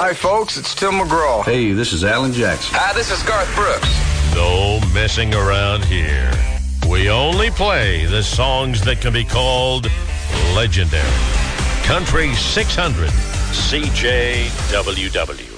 Hi, folks. It's Tim McGraw. Hey, this is Alan Jackson. Hi, this is Garth Brooks. No messing around here. We only play the songs that can be called legendary. Country 600, CJWW.